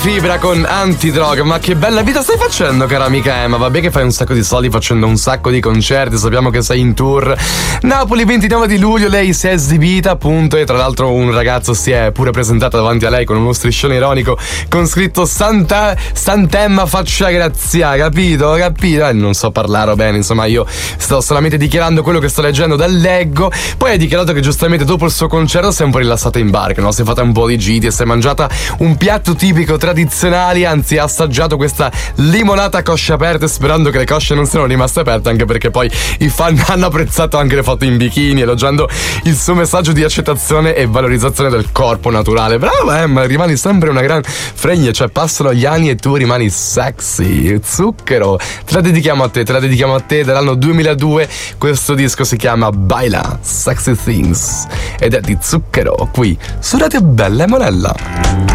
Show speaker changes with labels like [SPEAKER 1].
[SPEAKER 1] Fibra con Antidroga. Ma che bella vita stai facendo, cara amica Emma. Vabbè che fai un sacco di soldi facendo un sacco di concerti, sappiamo che sei in tour. Napoli 29 di luglio, lei si è esibita appunto, e tra l'altro un ragazzo si è pure presentato davanti a lei con uno striscione ironico con scritto Sant'Emma faccia grazia, capito? Non so parlare bene, insomma io sto solamente dichiarando quello che sto leggendo dal leggo. Poi ha dichiarato che giustamente dopo il suo concerto si è un po' rilassata in barca, no? Si è fatta un po' di giti e si è mangiata un piatto tipico tradizionale, anzi ha assaggiato questa limonata a cosce aperte, sperando che le cosce non siano rimaste aperte, anche perché poi i fan hanno apprezzato anche le foto in bikini, elogiando il suo messaggio di accettazione e valorizzazione del corpo naturale. Brava Emma, rimani sempre una gran fregna, cioè passano gli anni e tu rimani sexy, zucchero. Te la dedichiamo a te dall'anno 2002. Questo disco si chiama Baila Sexy Things ed è di Zucchero, qui su Radio Bella e Monella.